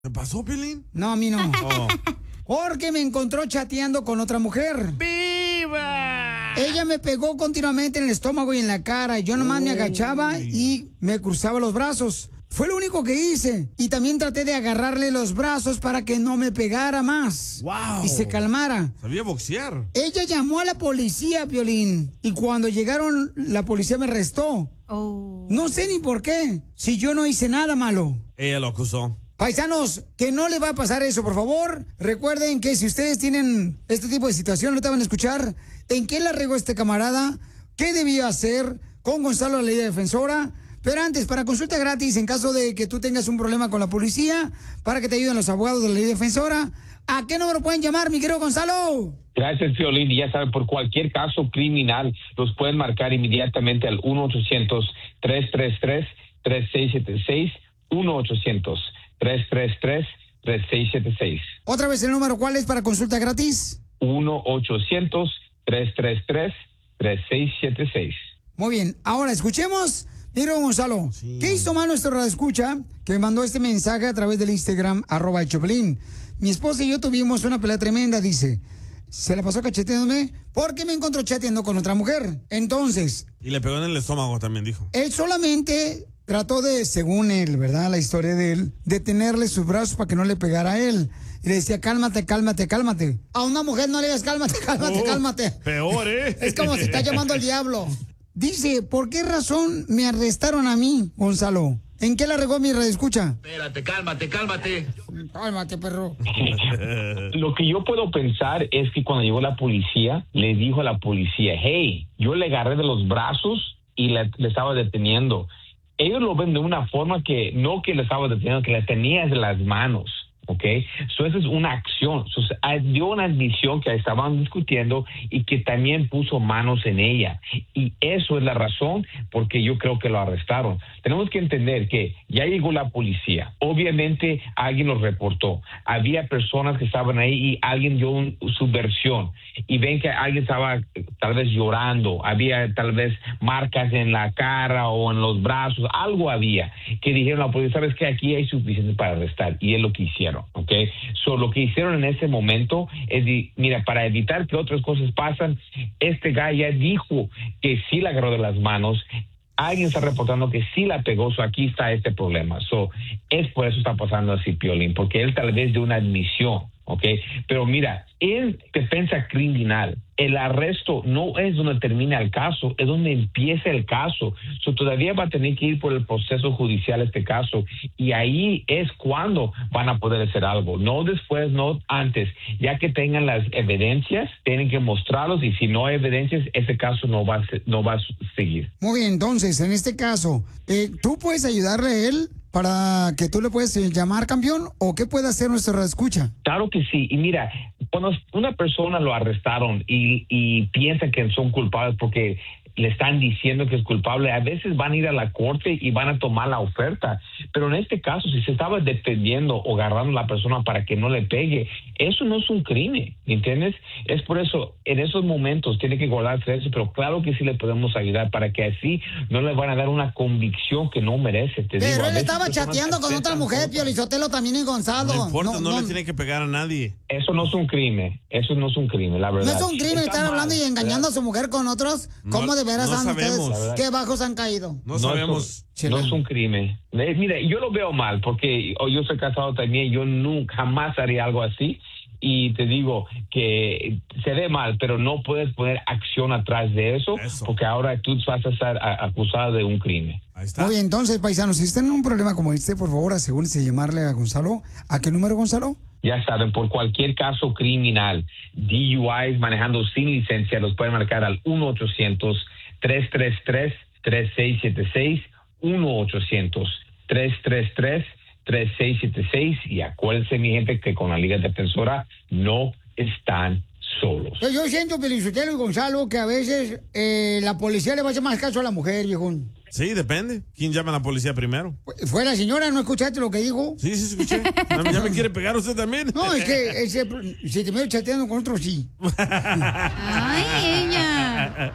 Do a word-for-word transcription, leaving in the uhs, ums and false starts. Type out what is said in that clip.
¿Te pasó, Pilín? No, a mí no. Oh. Porque me encontró chateando con otra mujer. ¡Viva! Ella me pegó continuamente en el estómago y en la cara. Yo nomás me agachaba y me cruzaba los brazos. Fue lo único que hice. Y también traté de agarrarle los brazos para que no me pegara más. ¡Wow! Y se calmara. Sabía boxear. Ella llamó a la policía, Piolín. Y cuando llegaron, la policía me arrestó. Oh. No sé ni por qué. Si yo no hice nada malo. Ella lo acusó. Paisanos, que no le va a pasar eso, por favor. Recuerden que si ustedes tienen este tipo de situación, no te van a escuchar. ¿En qué la regó este camarada? ¿Qué debía hacer con Gonzalo, la ley defensora? Pero antes, para consulta gratis, en caso de que tú tengas un problema con la policía, para que te ayuden los abogados de la ley defensora, ¿a qué número pueden llamar, mi querido Gonzalo? Gracias, Piolín. Y ya saben, por cualquier caso criminal, los pueden marcar inmediatamente al uno ochocientos, tres tres tres, tres seis siete seis, uno ochocientos, tres tres tres, tres seis siete seis. Otra vez el número, ¿cuál es para consulta gratis? uno ochocientos, tres tres tres, tres seis siete seis. Muy bien, ahora escuchemos. Mira, Gonzalo, sí. ¿Qué hizo mal nuestro radioescucha que me mandó este mensaje a través del Instagram, arroba el Choplin? Mi esposa y yo tuvimos una pelea tremenda, dice. Se la pasó cacheteándome porque me encontró chateando con otra mujer. Entonces... Y le pegó en el estómago también, dijo. Él solamente trató de, según él, ¿verdad? La historia de él, de tenerle sus brazos para que no le pegara a él. Y le decía, cálmate, cálmate, cálmate. A una mujer no le digas, cálmate, cálmate, oh, cálmate. Peor, ¿eh? Es como si está llamando al diablo. Dice, ¿por qué razón me arrestaron a mí, Gonzalo? ¿En qué la regó mi radioescucha? Espérate, cálmate, cálmate. Cálmate, perro. Lo que yo puedo pensar es que cuando llegó la policía, le dijo a la policía, hey, yo le agarré de los brazos y le, le estaba deteniendo. Ellos lo ven de una forma que no que le estaba deteniendo, que le tenía de las manos. ¿Ok? So, esa es una acción. So, dio una admisión que estaban discutiendo y que también puso manos en ella. Y eso es la razón por que yo creo que lo arrestaron. Tenemos que entender que ya llegó la policía. Obviamente alguien lo reportó. Había personas que estaban ahí y alguien dio un, su versión. Y ven que alguien estaba tal vez llorando. Había tal vez marcas en la cara o en los brazos. Algo había que dijeron a la policía, ¿sabes qué? Aquí hay suficiente para arrestar. Y es lo que hicieron. ¿Ok? So, lo que hicieron en ese momento es, de, mira, para evitar que otras cosas pasen, este guy ya dijo que sí la agarró de las manos. Alguien está reportando que sí la pegó, so aquí está este problema. So, es por eso está pasando así, Piolín, porque él tal vez de una admisión, ¿ok? Pero mira, en defensa criminal, el arresto no es donde termina el caso, es donde empieza el caso. So, todavía va a tener que ir por el proceso judicial este caso, y ahí es cuando van a poder hacer algo. No después, no antes. Ya que tengan las evidencias, tienen que mostrarlos, y si no hay evidencias, ese caso no va a, no va a seguir. Muy bien, entonces, en este caso, eh, ¿tú puedes ayudarle a él para que tú le puedes eh, llamar campeón? ¿O qué puede hacer nuestro escucha? Claro que sí. Y mira, cuando una persona lo arrestaron y, y piensa que son culpables porque le están diciendo que es culpable, a veces van a ir a la corte y van a tomar la oferta. Pero en este caso, si se estaba defendiendo o agarrando a la persona para que no le pegue, eso no es un crimen, ¿entiendes? Es por eso, en esos momentos tiene que guardar silencio, pero claro que sí le podemos ayudar para que así no le van a dar una convicción que no merece. Te pero digo, él estaba chateando con otra mujer, Pio Lizotelo, también en Gonzalo. No importa, no, no, no no le tiene que pegar a nadie. Eso no es un crimen, eso no es un crimen, la verdad. No es un crimen Está estar mal, hablando y engañando ¿verdad? a su mujer con otros. ¿Cómo No, de veras no han sabemos. ustedes? ¿Qué bajos han caído? No, No sabemos. es, un, no es un crimen. Eh, Mira, yo lo veo mal porque oh, yo soy casado también, yo nunca jamás haría algo así. Y te digo que se ve mal, pero no puedes poner acción atrás de eso, eso. porque ahora tú vas a estar a, acusado de un crimen. Ahí está. Muy bien, entonces, paisanos, si están en un problema como este, por favor, asegúrense de llamarle a Gonzalo. ¿A qué número, Gonzalo? Ya saben, por cualquier caso criminal, D U Is manejando sin licencia, los pueden marcar al uno ochocientos, tres tres tres, tres seis siete seis, uno ochocientos, tres tres tres, tres seis siete seis, y acuérdense, mi gente, que con la Liga Defensora no están solos. Pues yo siento, Pelizotelo y Gonzalo, que a veces eh, la policía le va a hacer más caso a la mujer, viejón. Sí, depende. ¿Quién llama a la policía primero? ¿Fue la señora? ¿No escuchaste lo que dijo? Sí, sí, escuché. ¿Ya me quiere pegar usted también? No, es que ese, si te me chateando con otro, sí. Ay, ella.